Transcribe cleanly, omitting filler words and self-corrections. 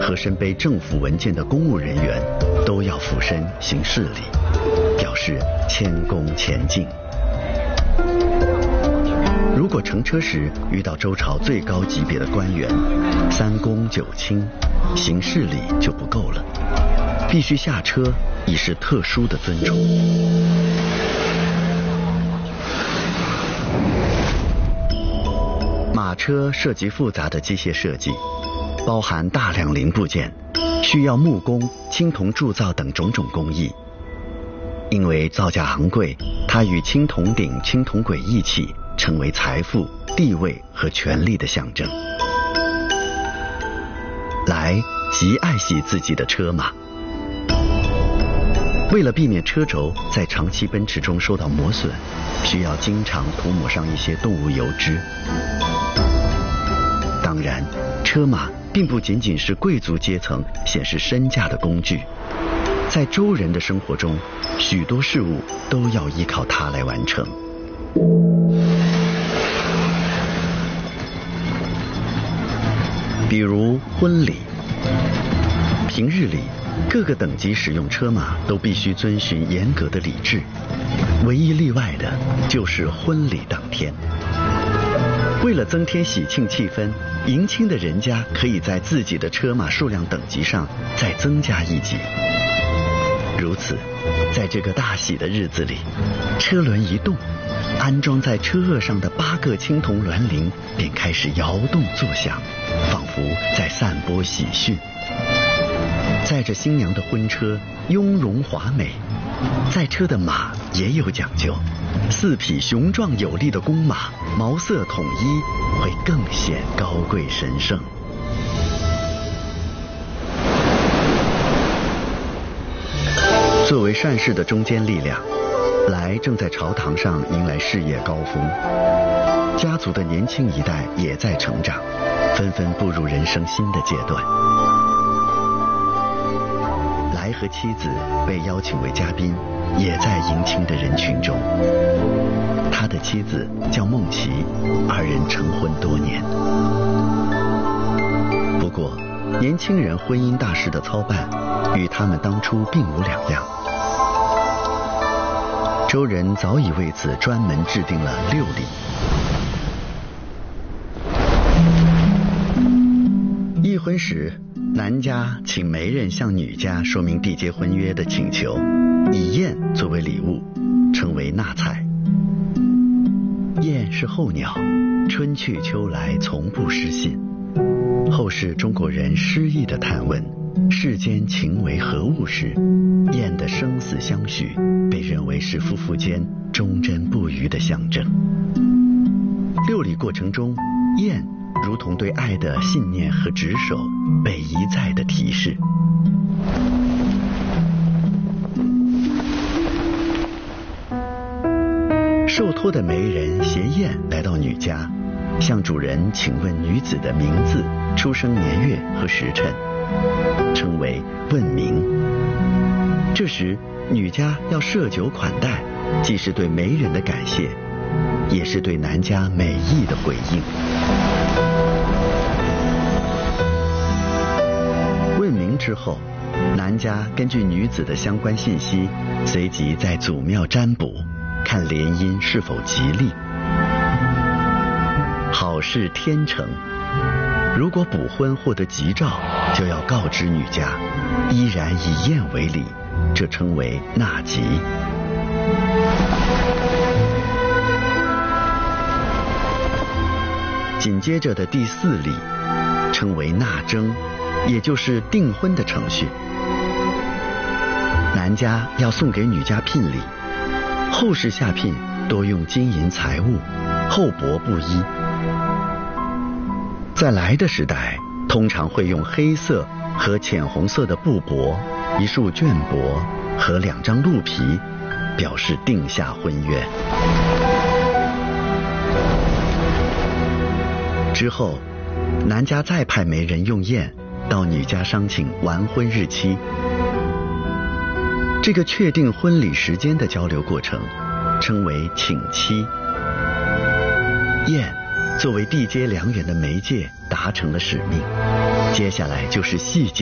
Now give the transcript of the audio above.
和身背政府文件的公务人员都要俯身行事礼，表示谦恭前进。如果乘车时遇到周朝最高级别的官员，3恭9亲，行事礼就不够了，必须下车以示特殊的尊重。马车涉及复杂的机械设计，包含大量零部件，需要木工、青铜铸造等种种工艺。因为造价昂贵，它与青铜鼎、青铜簋一起，成为财富、地位和权力的象征。来极爱惜自己的车马，为了避免车轴在长期奔驰中受到磨损，需要经常涂抹上一些动物油脂。当然，车马并不仅仅是贵族阶层显示身价的工具，在周人的生活中，许多事物都要依靠它来完成。比如婚礼，平日里各个等级使用车马都必须遵循严格的礼制，唯一例外的就是婚礼当天。为了增添喜庆气氛，迎亲的人家可以在自己的车马数量等级上再增加一级。如此，在这个大喜的日子里，车轮一动，安装在车轭上的8个青铜銮铃便开始摇动作响，仿佛在散播喜讯。载着新娘的婚车雍容华美，载车的马也有讲究，4匹雄壮有力的公马，毛色统一，会更显高贵神圣。作为善事的中坚力量，来正在朝堂上迎来事业高峰，家族的年轻一代也在成长，纷纷步入人生新的阶段。来和妻子被邀请为嘉宾，也在迎亲的人群中。他的妻子叫孟琪，2人成婚多年。不过，年轻人婚姻大事的操办与他们当初并无两样。周人早已为此专门制定了6礼。议婚时，男家请媒人向女家说明缔结婚约的请求，以雁作为礼物，称为纳采。雁是候鸟，春去秋来，从不失信。后世中国人诗意的探问世间情为何物时，雁的生死相许被认为是夫妇间忠贞不渝的象征。6礼过程中，雁如同对爱的信念和执守被一再的提示。受托的媒人携雁来到女家，向主人请问女子的名字、出生年月和时辰，称为问名。这时女家要设酒款待，既是对媒人的感谢，也是对男家美意的回应。问名之后，男家根据女子的相关信息，随即在祖庙占卜，看联姻是否吉利。好事天成，如果补婚获得吉兆，就要告知女家，依然以雁为礼，这称为纳吉。紧接着的第4礼称为纳征，也就是订婚的程序。男家要送给女家聘礼，后世下聘多用金银财物，厚薄不一。在来的时代，通常会用黑色和浅红色的布帛、一束绢帛和2张鹿皮，表示定下婚约。之后，男家再派媒人用雁到女家商请完婚日期。这个确定婚礼时间的交流过程称为请期。雁作为缔结良缘的媒介达成了使命，接下来就是细节。